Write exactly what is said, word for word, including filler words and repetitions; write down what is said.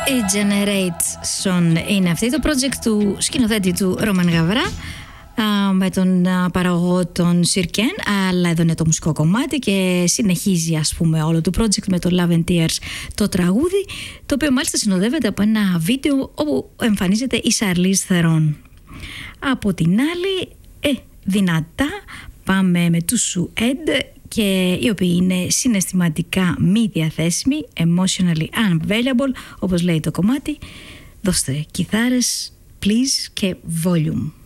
Η Generation είναι αυτή, το project του σκηνοθέτη του Роман Γαβρά, με τον παραγωγό τον Σιρκέν, αλλά εδώ είναι το μουσικό κομμάτι και συνεχίζει, ας πούμε, όλο το project με το Love and Tears, το τραγούδι, το οποίο μάλιστα συνοδεύεται από ένα βίντεο όπου εμφανίζεται η Charlize Theron. Από την άλλη, ε, δυνατά πάμε με τους Σουέντ, και οι οποίοι είναι συναισθηματικά μη διαθέσιμοι, emotionally unavailable, όπως λέει το κομμάτι. Δώστε κιθάρες, please, και volume.